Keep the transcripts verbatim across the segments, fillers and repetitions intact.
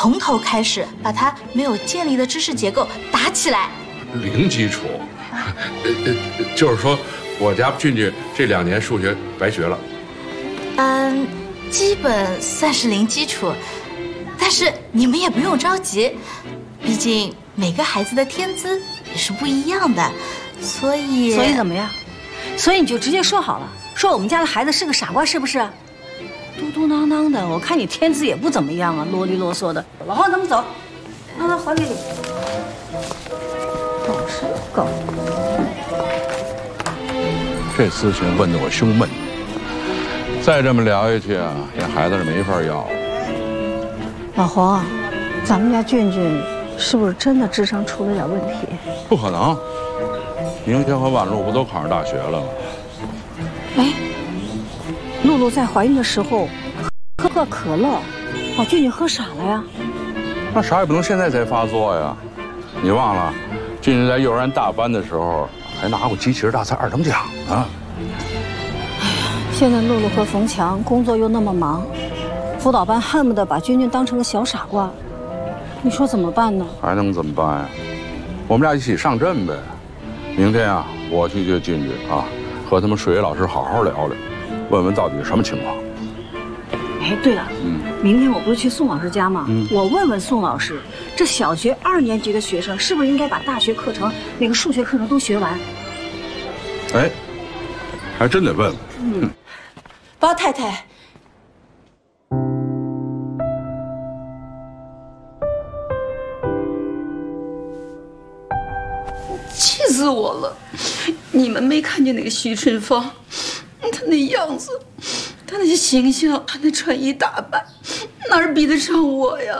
从头开始把他没有建立的知识结构打起来。 零基础，呃呃，就是说我家俊俊这两年数学白学了。 嗯，基本算是零基础，但是你们也不用着急，毕竟每个孩子的天资也是不一样的，所以所以怎么样？所以你就直接说好了，说我们家的孩子是个傻瓜，是不是？嘟嘟囔囔的，我看你天资也不怎么样啊，啰里啰嗦的。老黄，咱们走，让他还给你。搞什么搞？ 这事情问得我胸闷，再这么聊下去啊，这孩子是没法要。 老黄，咱们家俊俊是不是真的智商出了点问题？ 不可能，明天和晚露不都考上大学了吗？ 哎，露露在怀孕的时候喝个可乐，把俊俊喝傻了呀。 那啥也不能现在才发作呀。你忘了，俊俊在幼儿园大班的时候还拿过机器人大赛二等奖呢。 哎呀，现在露露和冯强工作又那么忙，辅导班恨不得把俊俊当成个小傻瓜，你说怎么办呢？ 还能怎么办呀？我们俩一起上阵呗。明天啊，我去接俊俊啊，和他们数学老师好好聊聊，问问到底是什么情况。 哎，对了，嗯，明天我不是去宋老师家吗？嗯，我问问宋老师，这小学二年级的学生是不是应该把大学课程那个数学课程都学完？ 哎，还真得问问。 嗯，包太太。 气死我了！你们没看见那个徐春芳，她那样子，她那些形象，她那穿衣打扮，哪儿比得上我呀？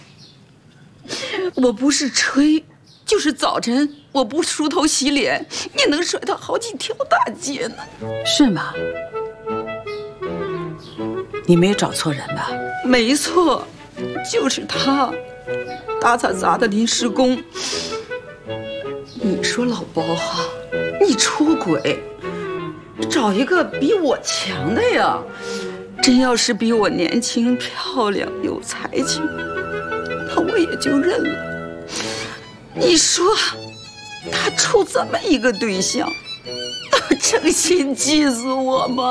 我不是吹，就是早晨我不梳头洗脸，也能甩她好几条大街呢。 是吗？你没找错人吧？ 没错，就是她，打杂杂的临时工。你说老包哈，你出轨，找一个比我强的呀？真要是比我年轻、漂亮、有才情，那我也就认了。你说，他处这么一个对象，诚心气死我吗？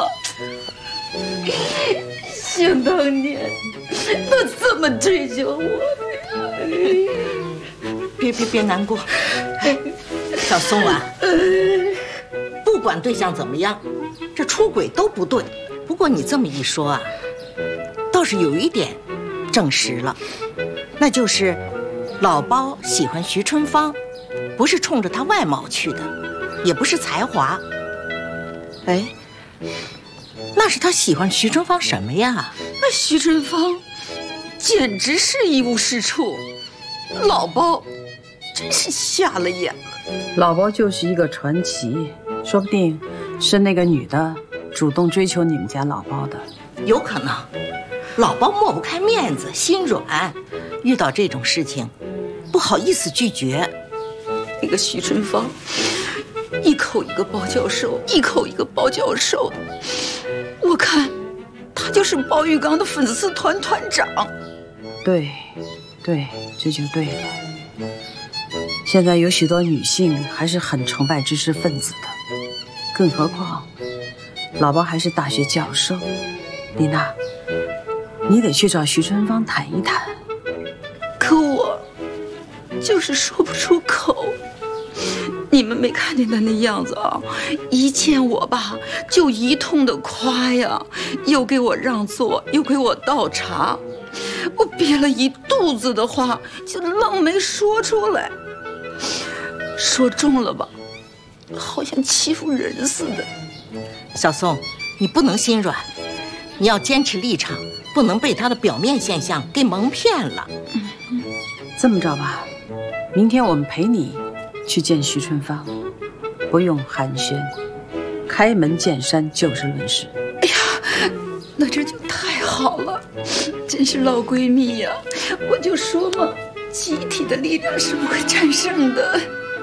想当年，他怎么追求我的呀？ 别别别难过，小松啊，不管对象怎么样，这出轨都不对。不过你这么一说啊，倒是有一点证实了，那就是老包喜欢徐春芳，不是冲着她外貌去的，也不是才华。哎，那是他喜欢徐春芳什么呀？ 那徐春芳简直是一无是处，老包真是瞎了眼了。 老包就是一个传奇，说不定是那个女的主动追求你们家老包的。 有可能，老包抹不开面子，心软，遇到这种事情不好意思拒绝。 那个徐春芳一口一个包教授，一口一个包教授，我看他就是包玉刚的粉丝团团长。 对，对，这就对了。现在有许多女性还是很崇拜知识分子的，更何况老包还是大学教授。丽娜，你得去找徐春芳谈一谈。 可我就是说不出口。你们没看见他那样子啊，一见我吧就一通的夸呀，又给我让座，又给我倒茶，我憋了一肚子的话就愣没说出来。说中了吧，好像欺负人似的。 小宋，你不能心软，你要坚持立场，不能被他的表面现象给蒙骗了。 嗯，这么着吧，明天我们陪你去见徐春芳，不用寒暄，开门见山，就事论事。 哎呀，那这就太好了，真是老闺蜜呀！我就说嘛，集体的力量是不会战胜的。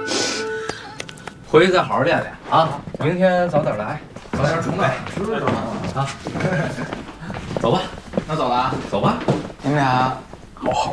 回去再好好练练啊！明天早点来，早点准备。知道了啊。走吧，那走了啊，走吧。你们俩好好